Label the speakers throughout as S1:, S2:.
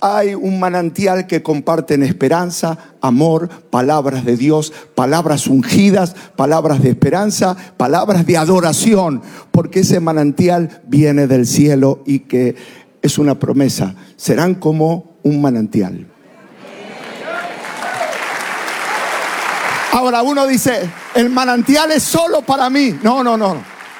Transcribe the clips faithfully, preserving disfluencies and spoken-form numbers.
S1: hay un manantial que comparten esperanza, amor, palabras de Dios, palabras ungidas, palabras de esperanza, palabras de adoración, porque ese manantial viene del cielo y que es una promesa. Serán como un manantial. Ahora uno dice, el manantial es solo para mí. No, no, no.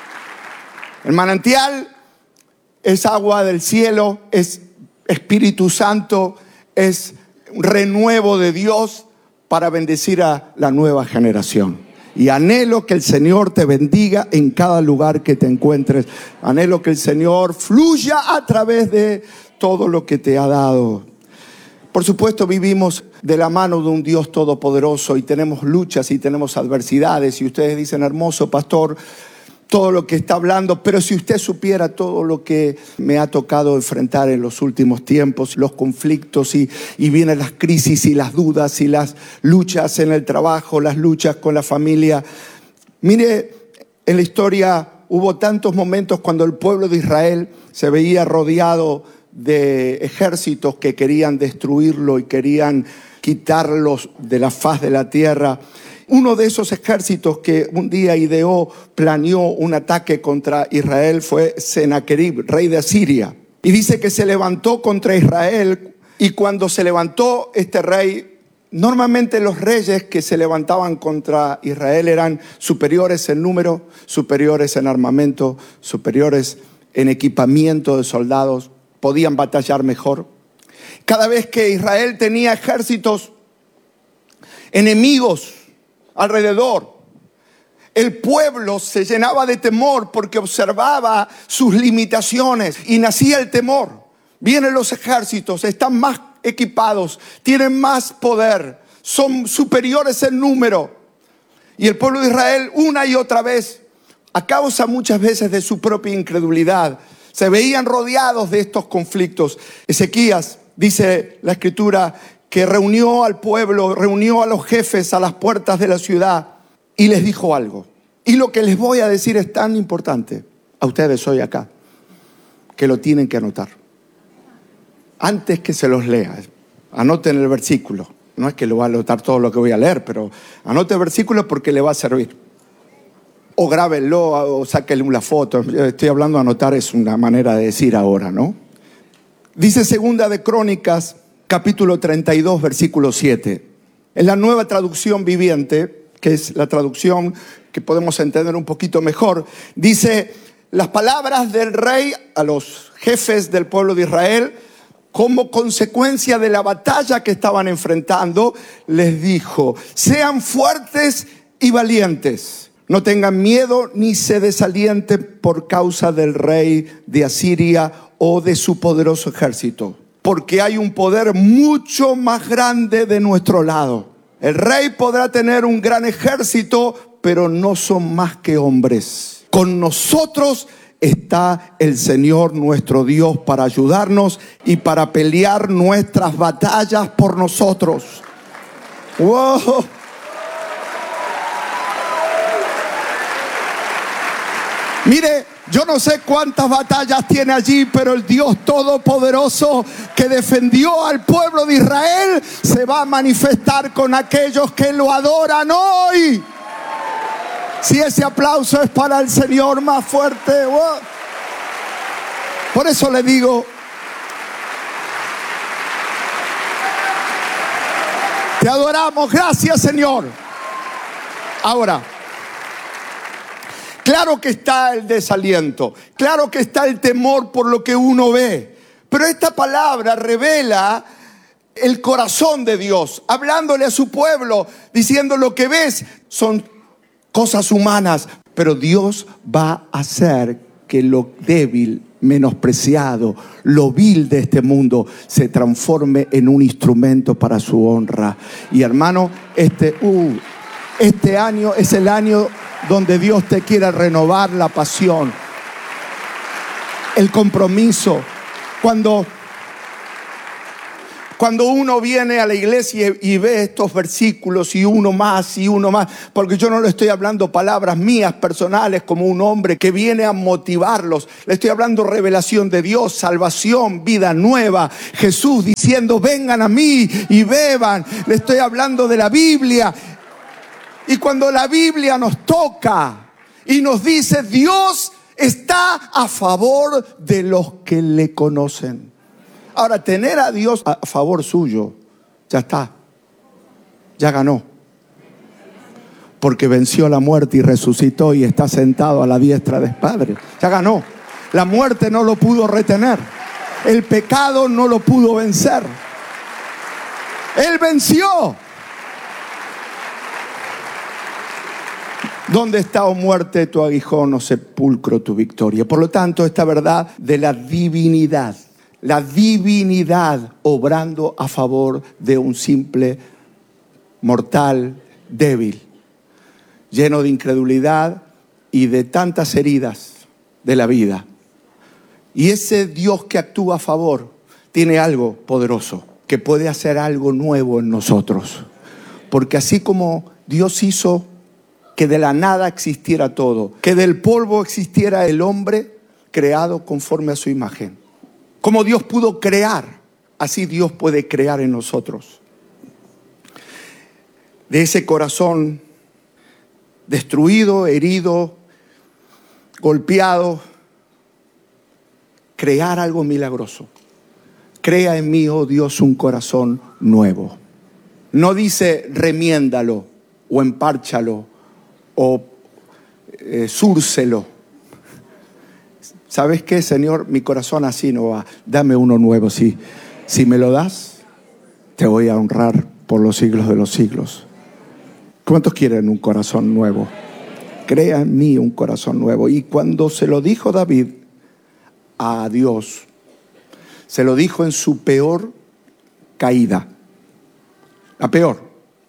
S1: El manantial es agua del cielo, es Espíritu Santo, es renuevo de Dios para bendecir a la nueva generación. Y anhelo que el Señor te bendiga en cada lugar que te encuentres. Anhelo que el Señor fluya a través de todo lo que te ha dado. Por supuesto, vivimos de la mano de un Dios todopoderoso y tenemos luchas y tenemos adversidades. Y ustedes dicen, hermoso pastor, todo lo que está hablando, pero si usted supiera todo lo que me ha tocado enfrentar en los últimos tiempos, los conflictos y, y vienen las crisis y las dudas y las luchas en el trabajo, las luchas con la familia. Mire, en la historia hubo tantos momentos cuando el pueblo de Israel se veía rodeado de ejércitos que querían destruirlo y querían quitarlos de la faz de la tierra. Uno de esos ejércitos que un día ideó, planeó un ataque contra Israel fue Sennacherib, rey de Asiria. Y dice que se levantó contra Israel, y cuando se levantó este rey, normalmente los reyes que se levantaban contra Israel eran superiores en número, superiores en armamento, superiores en equipamiento de soldados, podían batallar mejor. Cada vez que Israel tenía ejércitos enemigos alrededor, el pueblo se llenaba de temor porque observaba sus limitaciones y nacía el temor. Vienen los ejércitos, están más equipados, tienen más poder, son superiores en número. Y el pueblo de Israel, una y otra vez, a causa muchas veces de su propia incredulidad, se veían rodeados de estos conflictos. Ezequías, dice la Escritura, que reunió al pueblo, reunió a los jefes a las puertas de la ciudad y les dijo algo. Y lo que les voy a decir es tan importante a ustedes hoy acá, que lo tienen que anotar. Antes que se los lea, anoten el versículo. No es que lo va a anotar todo lo que voy a leer, pero anote el versículo porque le va a servir. O grábenlo o sáquenle una foto. Estoy hablando de anotar, es una manera de decir ahora, ¿no? Dice Segunda de Crónicas, capítulo treinta y dos, versículo siete. En la Nueva Traducción Viviente, que es la traducción que podemos entender un poquito mejor, dice: las palabras del rey a los jefes del pueblo de Israel, como consecuencia de la batalla que estaban enfrentando, les dijo: sean fuertes y valientes. No tengan miedo ni se desalienten por causa del rey de Asiria o de su poderoso ejército, porque hay un poder mucho más grande de nuestro lado. El rey podrá tener un gran ejército, pero no son más que hombres. Con nosotros está el Señor nuestro Dios para ayudarnos y para pelear nuestras batallas por nosotros. ¡Wow! Mire, yo no sé cuántas batallas tiene allí, pero el Dios Todopoderoso que defendió al pueblo de Israel se va a manifestar con aquellos que lo adoran hoy. Si ese aplauso es para el Señor, más fuerte. ¡Wow! Por eso le digo, te adoramos, gracias Señor. Ahora, claro que está el desaliento, claro que está el temor por lo que uno ve, pero esta palabra revela el corazón de Dios, hablándole a su pueblo, diciendo: lo que ves son cosas humanas, pero Dios va a hacer que lo débil, menospreciado, lo vil de este mundo se transforme en un instrumento para su honra. Y hermano, este, uh, este año es el año donde Dios te quiere renovar la pasión, el compromiso. Cuando, Cuando uno viene a la iglesia y ve estos versículos y uno más y uno más, porque yo no le estoy hablando palabras mías personales como un hombre que viene a motivarlos. Le estoy hablando revelación de Dios, salvación, vida nueva. Jesús diciendo, vengan a mí y beban. Le estoy hablando de la Biblia. Y cuando la Biblia nos toca y nos dice, Dios está a favor de los que le conocen. Ahora, tener a Dios a favor suyo, ya está, ya ganó. Porque venció la muerte y resucitó y está sentado a la diestra del Padre. Ya ganó. La muerte no lo pudo retener. El pecado no lo pudo vencer. Él venció. ¿Dónde está, oh muerte, tu aguijón, oh sepulcro, tu victoria? Por lo tanto, esta verdad de la divinidad, la divinidad obrando a favor de un simple mortal débil, lleno de incredulidad y de tantas heridas de la vida. Y ese Dios que actúa a favor tiene algo poderoso, que puede hacer algo nuevo en nosotros. Porque así como Dios hizo que de la nada existiera todo, que del polvo existiera el hombre creado conforme a su imagen. Como Dios pudo crear, así Dios puede crear en nosotros. De ese corazón destruido, herido, golpeado, crear algo milagroso. Crea en mí, oh Dios, un corazón nuevo. No dice remiéndalo o empárchalo o eh, zúrcelo. ¿Sabes qué, Señor? Mi corazón así no va. Dame uno nuevo. Si, si me lo das, te voy a honrar por los siglos de los siglos. ¿Cuántos quieren un corazón nuevo? Crea en mí un corazón nuevo. Y cuando se lo dijo David a Dios, se lo dijo en su peor caída. La peor.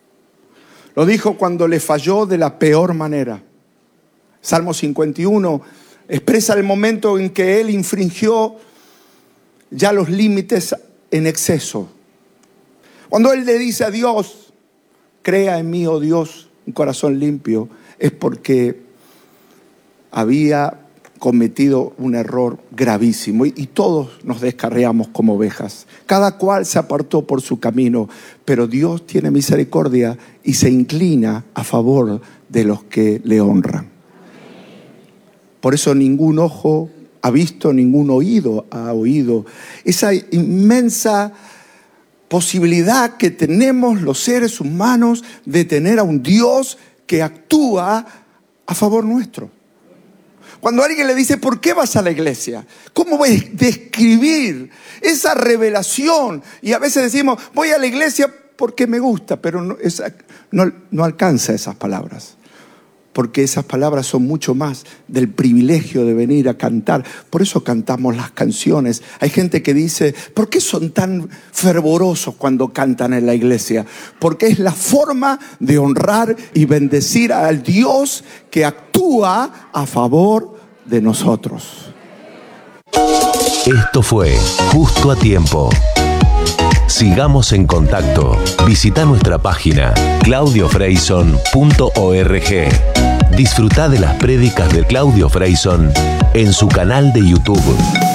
S1: Lo dijo cuando le falló de la peor manera. Salmo cincuenta y uno expresa el momento en que él infringió ya los límites en exceso. Cuando él le dice a Dios, crea en mí, oh Dios, un corazón limpio, es porque había cometido un error gravísimo y, y todos nos descarriamos como ovejas. Cada cual se apartó por su camino, pero Dios tiene misericordia y se inclina a favor de los que le honran. Por eso ningún ojo ha visto, ningún oído ha oído esa inmensa posibilidad que tenemos los seres humanos de tener a un Dios que actúa a favor nuestro. Cuando alguien le dice, ¿por qué vas a la iglesia? ¿Cómo voy a describir esa revelación? Y a veces decimos, voy a la iglesia porque me gusta, pero no, esa, no, no alcanza esas palabras. Porque esas palabras son mucho más del privilegio de venir a cantar. Por eso cantamos las canciones. Hay gente que dice, ¿por qué son tan fervorosos cuando cantan en la iglesia? Porque es la forma de honrar y bendecir al Dios que actúa a favor de nosotros.
S2: Esto fue Justo a Tiempo. Sigamos en contacto. Visita nuestra página claudio freyson punto org. Disfruta de las prédicas de Claudio Freyson en su canal de YouTube.